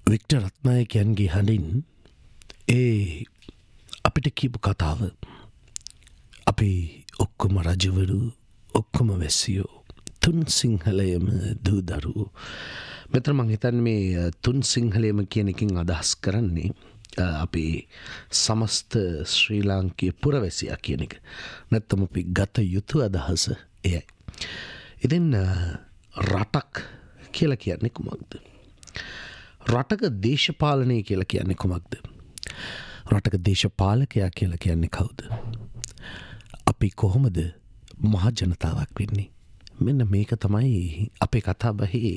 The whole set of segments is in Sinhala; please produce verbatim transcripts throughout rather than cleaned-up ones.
වික්ටර් රත්නායකයන්ගේ හඬින් ඒ අපිට කියපු කතාව අපි ඔක්කොම රජවරු ඔක්කොම වැසියෝ තුන් සිංහලයම දූදරුවෝ මෙතන මං හිතන්නේ මේ තුන් සිංහලයම කියන එකෙන් අදහස් කරන්නේ අපේ සමස්ත ශ්‍රී ලාංකීය පුරවැසියා කියන එක. නැත්නම් අපි ගත යුතු අදහස එයයි. ඉතින් රටක් කියලා කියන්නේ කුමක්ද? රටක දේශපාලනය කියලා කියන්නේ කුමක්ද? රටක දේශපාලකයා කියලා කියන්නේ කවුද? අපි කොහොමද මහ ජනතාවක් වෙන්නේ? මෙන්න මේක තමයි අපේ කතාබහේ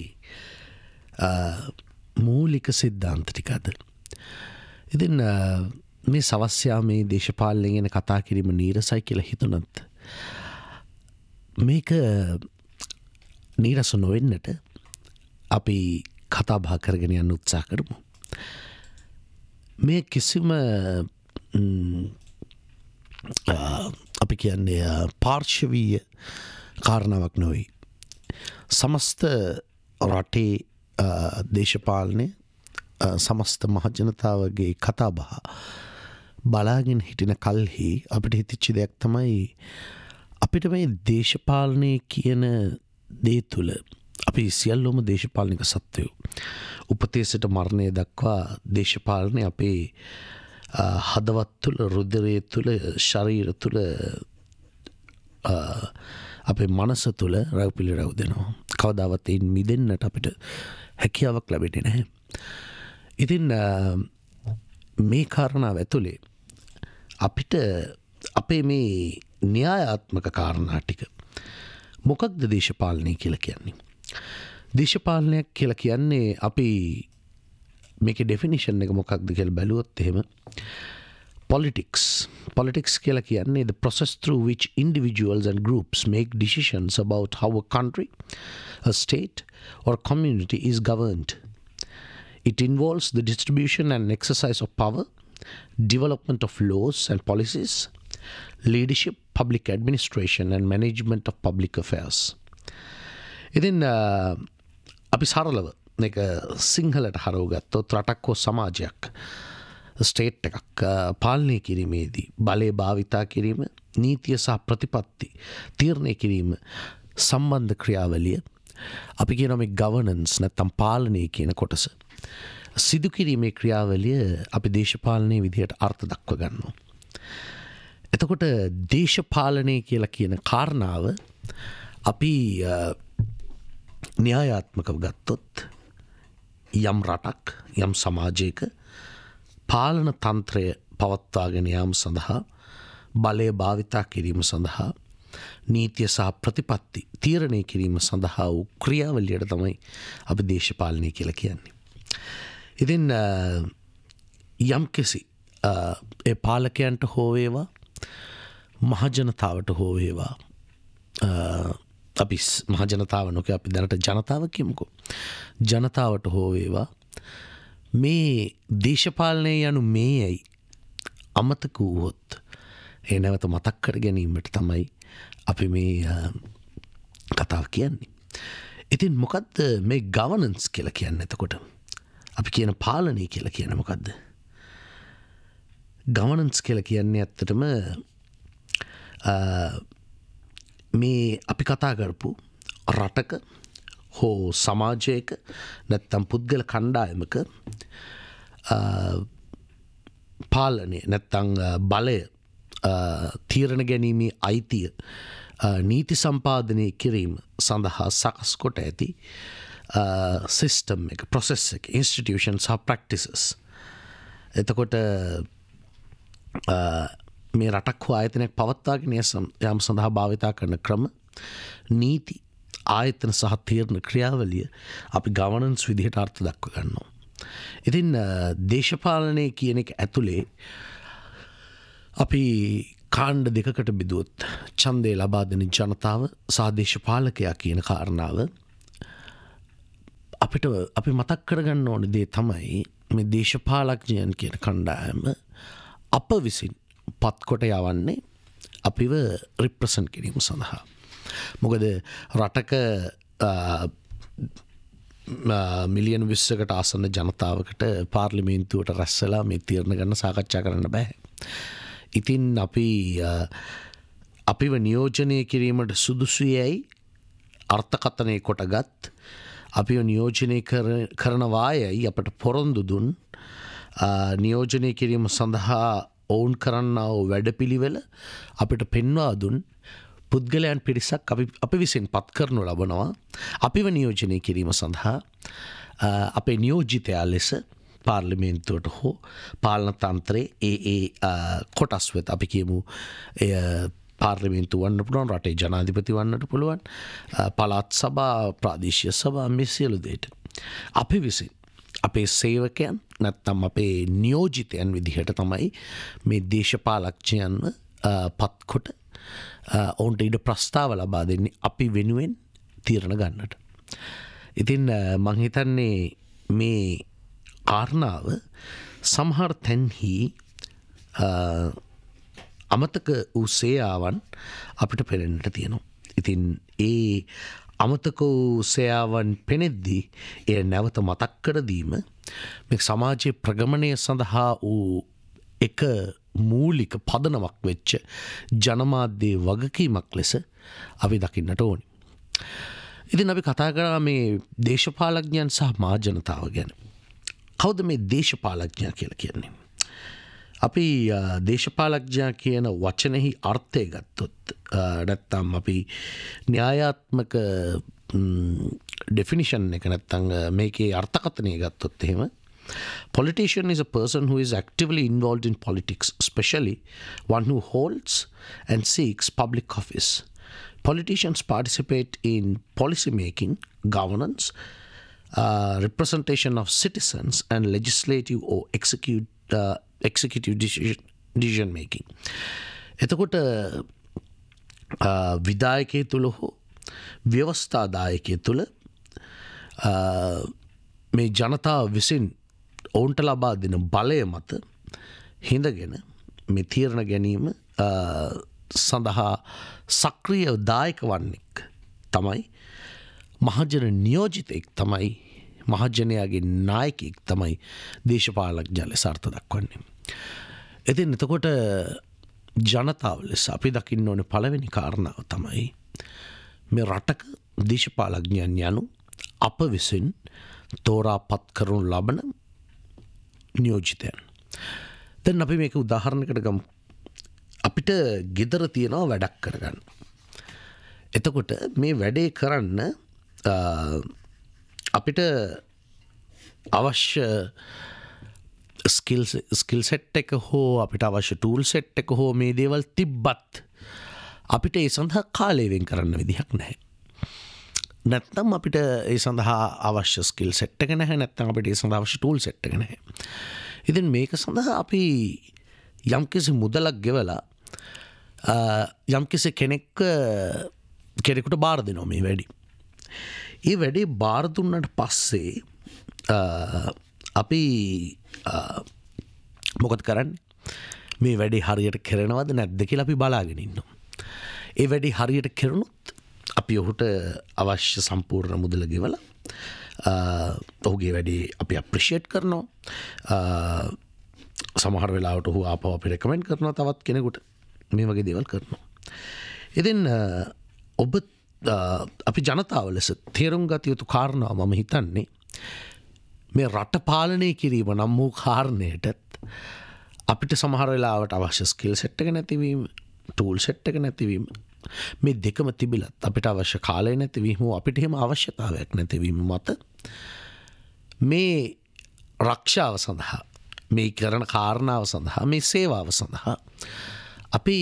මූලික සිද්ධාන්ත ටික අද. ඉතින් මේ සවස්යා මේ දේශපාලනය ගැන කතා කිරීම නීරසයි කියලා හිතුණත් මේක නීරස නොවෙන්නට අපි කතා බහ කරගෙන යන්න උත්සාහ කරමු. මේ කිසිම අපි කියන්නේ පාර්ශවීය කාරණාවක් නොවේ. සමස්ත රටේ දේශපාලනය සමස්ත මහජනතාවගේ කතා බහ බලාගෙන හිටින කල්හි අපිට හිතිච්ච දෙයක් තමයි අපිට මේ දේශපාලනය කියන දේ තුළ අපි සියල්ලෝම දේශපාලනික සත්වයෝ. උපතේ සිට මරණය දක්වා දේශපාලනය අපේ හදවත් තුළ, රුධිරය තුළ, ශරීර තුළ, අපේ මනස තුළ රැව් පිළිරැව් දෙනවා. කවදාවත් එයින් මිදෙන්නට අපිට හැකියාවක් ලැබෙන්නේ නැහැ. ඉතින් මේ කාරණාව ඇතුලේ අපිට අපේ මේ න්‍යායාත්මක කාරණා ටික මොකක්ද දේශපාලනය කියලා කියන්නේ? දේශපාලනයක් කියලා කියන්නේ අපි මේකේ ඩෙෆිනිෂන් එක මොකක්ද කියලා බැලුවොත් එහෙම politics politics කියලා කියන්නේ the process through which individuals and groups make decisions about how a country, a state or community is governed. It involves the distribution and exercise of power, development of laws and policies, leadership, public administration and management of public affairs. ඉතින් අපි සරලව මේක සිංහලට හරව ගත්තොත් රටක් හෝ සමාජයක් ස්ටේට් එකක් පාලනය කිරීමේදී බලය භාවිතා කිරීම, නීතිය සහ ප්‍රතිපත්ති තීරණය කිරීම සම්බන්ධ ක්‍රියාවලිය අපි කියන මේ ගවර්නන්ස් නැත්නම් පාලනය කියන කොටස සිදු කිරීමේ ක්‍රියාවලිය අපි දේශපාලනයේ විදිහට අර්ථ දක්ව ගන්නවා. එතකොට දේශපාලනය කියලා කියන කාරණාව අපි න්‍යායාත්මකව ගත්තොත් යම් රටක් යම් සමාජයක පාලන තන්ත්‍රය පවත්වාගෙන යාම සඳහා බලය භාවිතා කිරීම සඳහා නීතිය සහ ප්‍රතිපත්ති තීරණය කිරීම සඳහා වූ ක්‍රියාවලියට තමයි අපි දේශපාලනය කියලා කියන්නේ. ඉතින් යම්කිසි ඒ පාලකයන්ට හෝ වේවා මහජනතාවට හෝ වේවා අපි මහජනතාව නොකිය අපි දැනට ජනතාව කියමුකෝ. ජනතාවට හෝ වේවා මේ දේශපාලනය යනු මේයි අමතක වුවොත් ඒ නැවත මතක් කර ගැනීමට තමයි අපි මේ කතාව කියන්නේ. ඉතින් මොකද්ද මේ ගවර්නන්ස් කියලා කියන්නේ? එතකොට අපි කියන පාලනය කියලා කියන්නේ මොකද්ද? ගවර්නන්ස් කියලා කියන්නේ ඇත්තටම මේ අපි කතා කරපු රටක හෝ සමාජයක නැත්නම් පුද්ගල කණ්ඩායමක පාලනය නැත්නම් බලය තීරණ ගැනීමේ අයිතිය නීති සම්පාදනය කිරීම සඳහා සකස් කොට ඇති සිස්ටම් එක, ප්‍රොසෙස් එක, ඉන්ස්ටිටියුෂන්ස් සහ ප්‍රැක්ටිසස්. එතකොට මේ රටක් හෝ ආයතනයක් පවත්වාගෙන යාම සඳහා භාවිතා කරන ක්‍රම, නීති, ආයතන සහ තීරණ ක්‍රියාවලිය අපි ගවර්නන්ස් විදිහට අර්ථ දක්ව ගන්නවා. ඉතින් දේශපාලනය කියන එක ඇතුලේ අපි කාණ්ඩ දෙකකට බෙදුවොත් ඡන්දය ලබා දෙන ජනතාව සහ දේශපාලකයා කියන කාරණාව අපිට අපි මතක් කරගන්න ඕන දේ තමයි මේ දේශපාලකයන් කියන කණ්ඩායම අප විසින් පත්කොට යවන්නේ අපිව රිප්‍රසන්ට් කිරීම සඳහා. මොකද රටක මිලියන විස්සකට ආසන්න ජනතාවකට පාර්ලිමේන්තුවට රැස්සලා මේ තීරණ ගන්න සාකච්ඡා කරන්න බෑ. ඉතින් අපි අපිව නියෝජනය කිරීමට සුදුසුයයි අර්ථකථනය කොටගත් අපිව නියෝජනය කරනවායයි අපට පොරොන්දු දුන් නියෝජනය කිරීම සඳහා ඔවුන් කරන්නා වූ වැඩපිළිවෙල අපිට පෙන්වා දුන් පුද්ගලයන් පිරිසක් අපි අපි විසින් පත් කරනු ලබනවා අපිව නියෝජනය කිරීම සඳහා අපේ නියෝජිතයා ලෙස පාර්ලිමේන්තුවට හෝ පාලන තන්ත්‍රයේ ඒ ඒ කොටස් වෙත අපි කියමු එය පාර්ලිමේන්තු වන්න පුළුවන් රටේ ජනාධිපති වන්නට පුළුවන් පළාත් සභා ප්‍රාදේශීය සභා මේ සියලු දේට අපි විසින් අපේ සේවකයන් නැත්නම් අපේ නියෝජිතයන් විදිහට තමයි මේ දේශපාලඥයන්ව පත්කොට ඔවුන්ට ඉඩ ප්‍රස්තාව ලබා දෙන්නේ අපි වෙනුවෙන් තීරණ ගන්නට. ඉතින් මං හිතන්නේ මේ කාරණාව සමහර තැන්හි අමතක වූ සේයාවන් අපිට පෙනෙන්නට තියෙනවා. ඉතින් ඒ අමතක වූ සේයාවන් පෙනෙද්දී එය නැවත මතක් කර දීම මේ සමාජයේ ප්‍රගමනය සඳහා වූ එක මූලික පදනමක් වෙච්ච ජනමාධ්‍යයේ වගකීමක් ලෙස අපි දකින්නට ඕනි. ඉතින් අපි කතා කරා මේ දේශපාලඥයන් සහ මා ජනතාව ගැන. කවුද මේ දේශපාලඥයා කියලා කියන්නේ? අපි දේශපාලඥයා කියන වචනෙහි අර්ථය ගත්තොත් නැත්තම් අපි න්‍යායාත්මක ඩෙෆිනිෂන් එක නැත්තම් මේකේ අර්ථකථනය ගත්තොත් එහෙම politician is a person who is actively involved in politics, especially one who holds and seeks public office. Politicians participate in policy making, governance, uh, representation of citizens, and legislative or execute, uh, executive decision, decision making. එතකොට විධායකයේ තුල හෝ ව්‍යවස්ථාදායකයේ තුල මේ ජනතාව විසින් ඔවුන්ට ලබා දෙන බලය මත හිඳගෙන මේ තීරණ ගැනීම සඳහා සක්‍රිය දායක වන්නෙක් තමයි මහජන නියෝජිතයෙක් තමයි මහජනයාගේ නායකයෙක් තමයි දේශපාලඥයා ලෙස අර්ථ දක්වන්නේ. ඉතින් එතකොට ජනතාව ලෙස අපි දකින්න ඕනේ පළවෙනි කාරණාව තමයි මේ රටක දේශපාලඥයන් යනු අප විසින් තෝරාපත් කරනු ලබන නියෝජිතයන්. දැන් අපි මේක උදාහරණයකට ගමු. අපිට ගෙදර තියනවා වැඩක් කරගන්න. එතකොට මේ වැඩේ කරන්න අපිට අවශ්‍ය ස්කිල් ස්කිල් සෙට් එක හෝ අපිට අවශ්‍ය ටූල් සෙට් එක හෝ මේ දේවල් තිබ්බත් අපිට ඒ සඳහා කාලය වෙන් කරන්න විදිහක් නැහැ. නැත්නම් අපිට ඒ සඳහා අවශ්‍ය ස්කිල් සෙට් එක නැහැ. නැත්නම් අපිට ඒ සඳහා අවශ්‍ය ටූල් සෙට් එක නැහැ. ඉතින් මේක සඳහා අපි යම්කිසි මුදලක් ගෙවලා යම්කිසි කෙනෙක් කෙනෙකුට බාර දෙනවා මේ වැඩි. ඒ වැඩේ බාර දුන්නට පස්සේ අපි මොකද කරන්නේ? මේ වැඩේ හරියට කරනවද නැද්ද කියලා අපි බලාගෙන ඉන්නවා. ඒ වැඩේ හරියට කරනොත් අපි ඔහුට අවශ්‍ය සම්පූර්ණ මුදල ගෙවලා ඔහුගේ වැඩේ අපි අප්‍රිෂিয়েට් කරනවා. සමහර වෙලාවට ඔහු ආපහු අපි රෙකමෙන්ඩ් කරනවා තවත් කෙනෙකුට. මේ වගේ දේවල් කරනවා. ඉතින් ඔබ අපි ජනතාව ලෙස තේරුම් ගත යුතු කාරණා මම හිතන්නේ මේ රට පාලනය කිරීම නම් වූ කාරණයටත් අපිට සමහර වෙලාවට අවශ්‍ය ස්කිල් සෙට් එක නැතිවීම, ටූල් සෙට් එක නැතිවීම, මේ දෙකම තිබිලත් අපිට අවශ්‍ය කාලය නැතිවීම අපිට එහෙම අවශ්‍යතාවයක් නැතිවීම මත මේ රක්ෂාව සඳහා, මේ කරන කාරණාව සඳහා, මේ සේවාව සඳහා අපි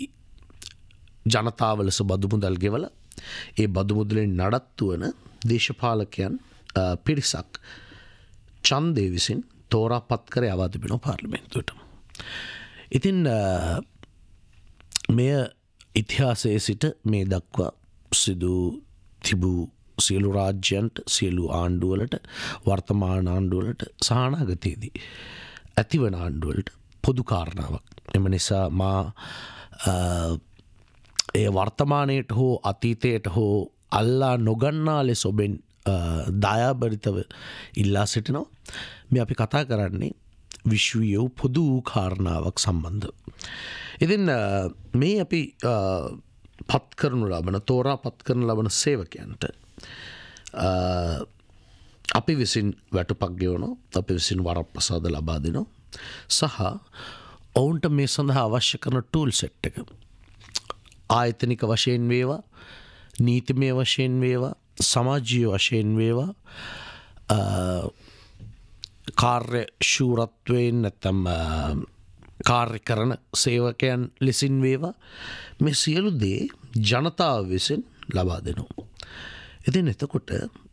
ජනතාව ලෙස බදු මුදල් ගෙවලා ඒ බදු මුදලෙන් නඩත්තු වන දේශපාලකයන් පිරිසක් ඡන්දය විසින් තෝරාපත් කර යවා තිබෙනවා පාර්ලිමේන්තුවට. ඉතින් මෙය ඉතිහාසයේ සිට මේ දක්වා සිදු තිබූ සියලු රාජ්‍යයන්ට, සියලු ආණ්ඩුවලට, වර්තමාන ආණ්ඩුවලට සහ අනාගතයේදී ඇතිවන ආණ්ඩුවලට පොදු කාරණාවක්. එම නිසා මා ඒ වර්තමානයට හෝ අතීතයට හෝ අල්ලා නොගන්නා ලෙස ඔබෙන් දයාබරිතව ඉල්ලා සිටිනවා. මේ අපි කතා කරන්නේ විශ්වීය පොදු වූ කාරණාවක් සම්බන්ධව. ඉතින් මේ අපි පත් කරනු ලබන තෝරා පත් කරන ලබන සේවකයන්ට අපි විසින් වැටුපක් ගෙවනවා, අපි විසින් වරප්‍රසාද ලබා දෙනවා සහ ඔවුන්ට මේ සඳහා අවශ්‍ය කරන ටූල් සෙට් එක ආයතනික වශයෙන් වේවා, නීතිමය වශයෙන් වේවා, සමාජීය වශයෙන් වේවා, කාර්ය ශූරත්වයෙන් නැත්නම් කාර්ය කරන සේවකයන් ලෙසින් වේවා, මේ සියලු දේ ජනතාව විසින් ලබා දෙනවා. ඉතින් එතකොට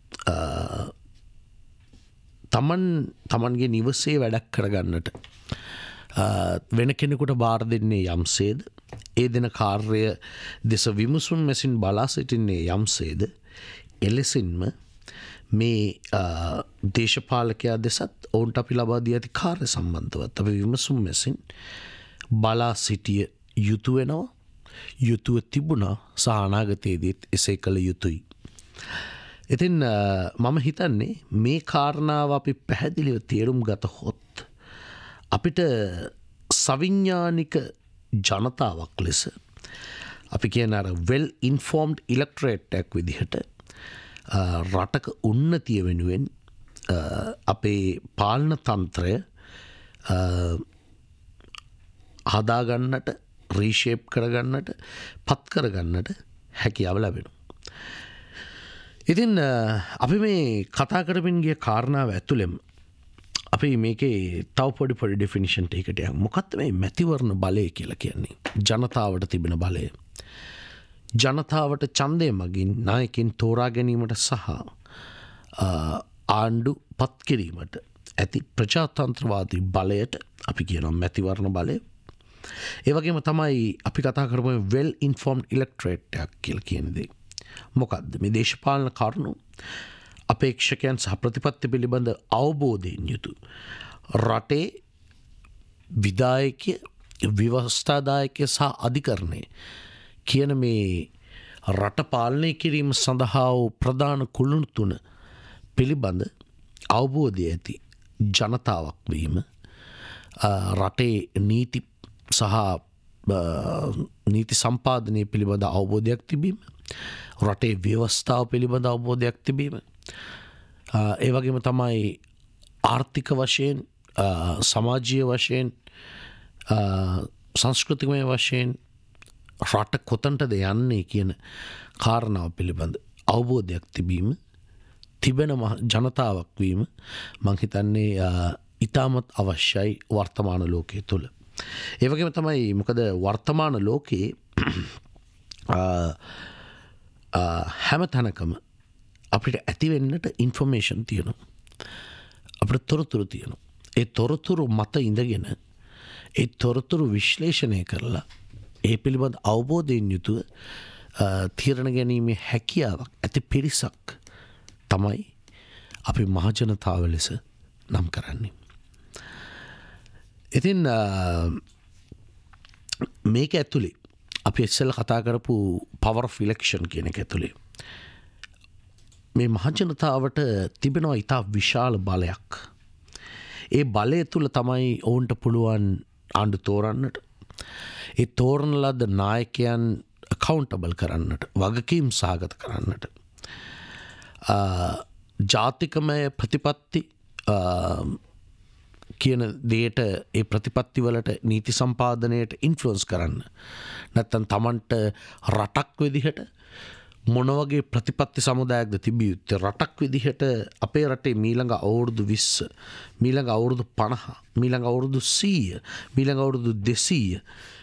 තමන් තමන්ගේ නිවසේ වැඩක් කරගන්නට වෙන කෙනෙකුට බාර දෙන්නේ යම්සේද, ඒ දෙන කාර්ය දෙස විමසුම් මැසින් බලා සිටින්නේ යම්සේද, එලෙසින්ම මේ දේශපාලකයා දෙසත් ඔවුන්ට අපි ලබා දී ඇති කාර්ය සම්බන්ධවත් අපි විමසුම් මැසින් බලා සිටිය යුතු වෙනවා, යුතුව තිබුණා සහ අනාගතයේදීත් එසේ කළ යුතුයි. ඉතින් මම හිතන්නේ මේ කාරණාව අපි පැහැදිලිව තේරුම් ගතහොත් අපිට සවිඥානික ජනතාවක් ලෙස අපි කියන අර well informed electorate එකක් විදිහට රටක උන්නතිය වෙනුවෙන් අපේ පාලන තන්ත්‍රය හදාගන්නට, රීෂේප් කරගන්නට, පත් කරගන්නට හැකියාව ලැබෙනවා. ඉතින් අපි මේ කතා කරමින් ගිය කාරණාව ඇතුළෙම අපි මේකේ තව පොඩි පොඩි ඩෙෆිනිෂන් එකකට යමු. මොකක්ද මේ මැතිවරණ බලය කියලා කියන්නේ? ජනතාවට තිබෙන බලය. ජනතාවට ඡන්දය මගින් නායකයින් තෝරා ගැනීමට සහ ආණ්ඩු පත් කිරීමට ඇති ප්‍රජාතන්ත්‍රවාදී බලයට අපි කියනවා මැතිවරණ බලය. ඒ වගේම තමයි අපි කතා කරමු well informed electorate එකක් කියලා කියන දේ. මොකක්ද මේ දේශපාලන කරුණු අපේක්ෂකයන් සහ ප්‍රතිපත්ති පිළිබඳ අවබෝධයෙන් යුතු රටේ විධායකය, ව්‍යවස්ථාදායකය සහ අධිකරණය කියන මේ රට පාලනය කිරීම සඳහා වූ ප්‍රධාන කුළුණු තුන පිළිබඳ අවබෝධය ඇති ජනතාවක් වීම, රටේ නීති සහ නීති සම්පාදනය පිළිබඳ අවබෝධයක් තිබීම, රටේ ව්‍යවස්ථාව පිළිබඳ අවබෝධයක් තිබීම, ඒ වගේම තමයි ආර්ථික වශයෙන්, සමාජීය වශයෙන්, සංස්කෘතිකමය වශයෙන් රට කොතනටද යන්නේ කියන කාරණාව පිළිබඳ අවබෝධයක් තිබීම, තිබෙන ජනතාවක් වීම මං හිතන්නේ ඉතාමත් අවශ්‍යයි වර්තමාන ලෝකයේ තුල. ඒ වගේම තමයි මොකද වර්තමාන ලෝකයේ හැම තැනකම අපිට ඇති වෙන්නට ඉන්ෆර්මේෂන් තියෙනවා. අපිට තොරතුරු තියෙනවා. ඒ තොරතුරු මත ඉඳගෙන ඒ තොරතුරු විශ්ලේෂණය කරලා ඒ පිළිබඳ අවබෝධයෙන් යුතුව තීරණ ගැනීමේ හැකියාවක් ඇති පිරිසක් තමයි අපි මහජනතාව ලෙස නම් කරන්නේ. ඉතින් මේක ඇතුලේ අපි ඉස්සෙල්ලා කතා කරපු power of election කියන එක ඇතුලේ මේ මහජනතාවට තිබෙනවා ඉතා විශාල බලයක්. ඒ බලය තුල තමයි ඔවුන්ට පුළුවන් ආණ්ඩු තෝරන්නට, ඒ තෝරන ලද නායකයන් accountable කරන්නට, වගකීම් සහගත කරන්නට, ජාතිකමය ප්‍රතිපත්ති කියන දෙයට, ඒ ප්‍රතිපත්ති වලට, නීති සම්පාදනයට ඉන්ෆ්ලුවන්ස් කරන්න. නැත්තම් Tamanට රටක් විදිහට මොන වගේ ප්‍රතිපත්ති සමුදායක්ද තිබිය යුත්තේ, රටක් විදිහට අපේ රටේ මීළඟ අවුරුදු විස්ස, මීළඟ අවුරුදු පනහ, මීළඟ අවුරුදු සීය, මීළඟ අවුරුදු දෙසීය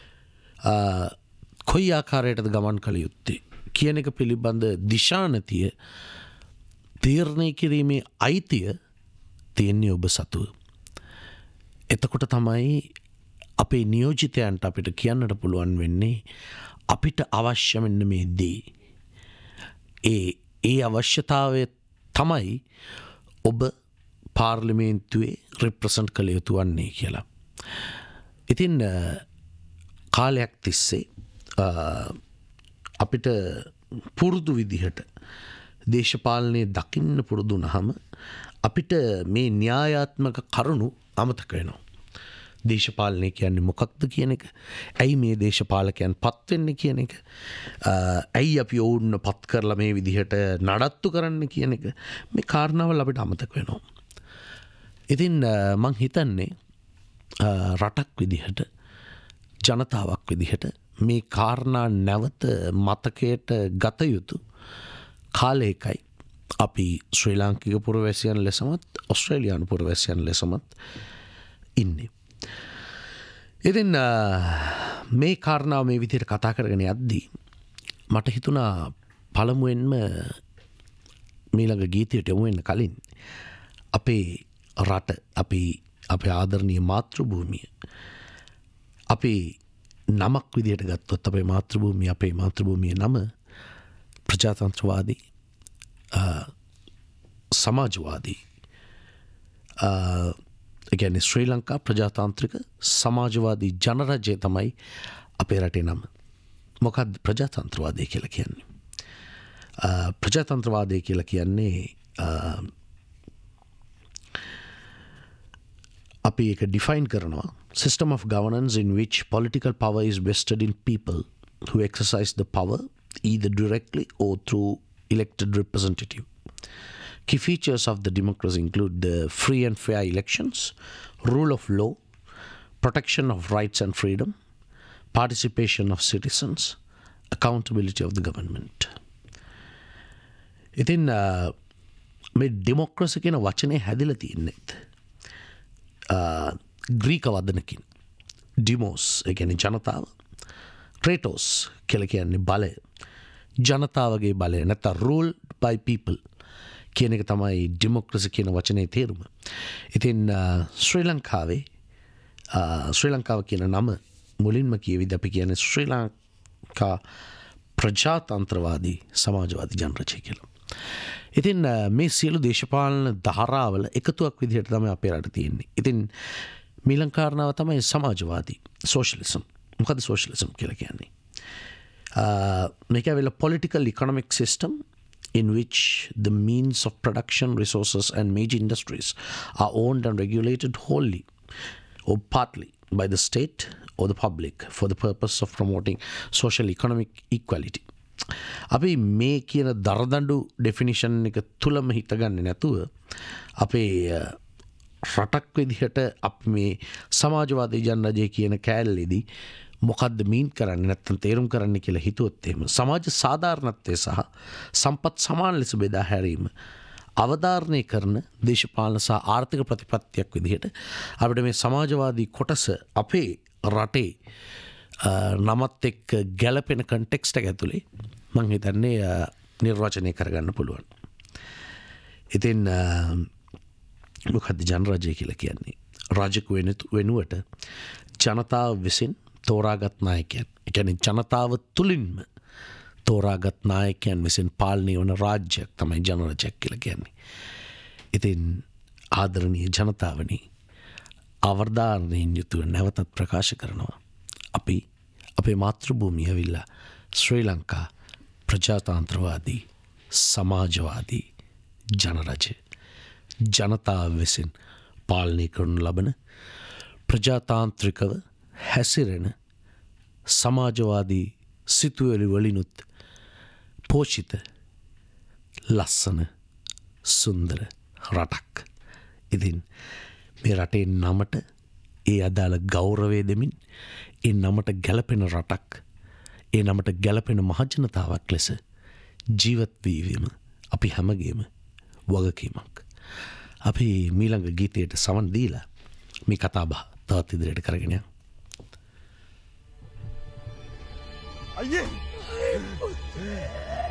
කොයි ආකාරයටද ගමන් කළ යුත්තේ කියන එක පිළිබඳ දිශානතිය තීරණය කිරීමේ අයිතිය තියෙන්නේ ඔබ සතුව. එතකොට තමයි අපේ නියෝජිතයන්ට අපිට කියන්නට පුළුවන් වෙන්නේ අපිට අවශ්‍ය වෙන්න මේ දේ. ඒ ඒ අවශ්‍යතාවය තමයි ඔබ පාර්ලිමේන්තුවේ රිප්‍රසන්ට් කළ යුතු වන්නේ කියලා. ඉතින් කාලයක් තිස්සේ අපිට පුරුදු විදිහට දේශපාලනයේ දකින්න පුරුදු වුණාම අපිට මේ න්‍යායාත්මක කරුණු අමතක වෙනවා. දේශපාලනය කියන්නේ මොකක්ද කියන එක, ඇයි මේ දේශපාලකයන් පත් වෙන්නේ කියන එක, ඇයි අපි ඔවුන් පත් කරලා මේ විදිහට නඩත්තු කරන්න කියන එක, මේ කාරණාවල් අපිට අමතක වෙනවා. ඉතින් මං හිතන්නේ රටක් විදිහට, ජනතාවක් විදිහට මේ කාරණා නැවත මතකයට ගත යුතු කාලයකයි අපි ශ්‍රී ලාංකික පුරවැසියන් ලෙසමත් ඔස්ට්‍රේලියානු පුරවැසියන් ලෙසමත් ඉන්නේ. ඉතින් මේ කාරණාව මේ විදිහට කතා කරගෙන යද්දී මට හිතුණා පළමුවෙන්ම මීළඟ ගීතයට යමු වෙන්න කලින් අපේ රට, අපි අපේ ආදරණීය මාතෘභූමිය, අපේ නමක් විදිහට ගත්තොත් අපේ මාතෘභූමිය, අපේ මාතෘභූමිය නම ප්‍රජාතන්ත්‍රවාදී, සමාජවාදී, කියන්නේ ශ්‍රී ලංකා ප්‍රජාතාන්ත්‍රික සමාජවාදී ජනරජය තමයි අපේ රටේ නම. මොකක්ද ප්‍රජාතන්ත්‍රවාදය කියලා කියන්නේ? ප්‍රජාතන්ත්‍රවාදය කියලා කියන්නේ අපි ඒක ඩිෆයින් කරනවා, system of governance in which political power is vested in people who exercise the power either directly or through elected representative. Key features of the democracy include the free and fair elections, rule of law, protection of rights and freedom, participation of citizens, accountability of the government. ඉතින් මේ ඩෙමොක්‍රසි කියන වචනේ හැදිලා තියෙන්නේ ග්‍රීක වදනකින්. ඩිමෝස් ඒ කියන්නේ ජනතාව, ක්‍රේටෝස් කියලා කියන්නේ බලය, ජනතාවගේ බලය නැත්නම් rule by people කියන එක තමයි ඩෙමොක්‍රසි කියන වචනේ තේරුම. ඉතින් ශ්‍රී ලංකාවේ ශ්‍රී ලංකාව කියන නම මුලින්ම කියවිද අපි කියන්නේ ශ්‍රී ලංකා ප්‍රජාතන්ත්‍රවාදී සමාජවාදී ජනරජය කියලා. ඉතින් මේ සියලු දේශපාලන ධාරාවල එකතුවක් විදිහට තමයි අපේ රට තියෙන්නේ. ඉතින් මීළඟ කාරණාව තමයි සමාජවාදී, සෝෂලිසම්. මොකද සෝෂලිසම් කියලා කියන්නේ? මේක ඇවිල්ලා political economic system in which the means of production, resources and major industries are owned and regulated wholly or partly by the state or the public for the purpose of promoting social economic equality. අපි මේ කියන දරදඬු ඩෙෆිනිෂන් එක තුලම හිතගන්නේ නැතුව අපේ රටක් විදිහට අපි මේ සමාජවාදී ජනරජය කියන කෑල්ලේදී මොකද්ද මීන් කරන්නේ නැත්නම් තේරුම් කරන්නේ කියලා හිතුවොත් එහෙම සමාජ සාධාරණත්වය සහ සම්පත් සමාන ලෙස බෙදා හැරීම අවධාරණය කරන දේශපාලන සහ ආර්ථික ප්‍රතිපත්තියක් විදිහට අපිට මේ සමාජවාදී කොටස අපේ රටේ නමත් එක්ක ගැලපෙන කන්ටෙක්ස්ට් එක ඇතුලේ මම හිතන්නේ නිර්වචනය කරගන්න පුළුවන්. ඉතින් මොකද්ද ජනරජය කියලා කියන්නේ? රජෙකු වෙනුවට ජනතාව විසින් තෝරාගත් නායකයන්. ඒ කියන්නේ ජනතාව තුලින්ම තෝරාගත් නායකයන් විසින් පාලනය වන රාජ්‍යයක් තමයි ජනරජයක් කියලා කියන්නේ. ඉතින් ආදරණීය ජනතාවනි, අවර්ධානයෙන් යුතුව නැවතත් ප්‍රකාශ කරනවා අපි අපේ මාතෘභූමිය ඇවිල්ලා ශ්‍රී ලංකා ප්‍රජාතන්ත්‍රවාදී සමාජවාදී ජනරජය. ජනතාව විසින් පාලනය කරනු ලබන ප්‍රජාතාන්ත්‍රිකව හැසිරෙන සමාජවාදී සිතුවිලි වලිනුත් පෝෂිත ලස්සන සුන්දර රටක්. ඉතින් මේ රටේ නමට ඒ අදාළ ගෞරවය දෙමින් ඒ නමට ගැලපෙන රටක්, ඒ නමට ගැලපෙන මහජනතාවක් ලෙස ජීවත් වීම අපි හැමගේම වගකීමක්. අපි මීළඟ ගීතයට සමන් දීලා මේ කතාබහ තවත් ඉදිරියට කරගෙන යමු. අයියේ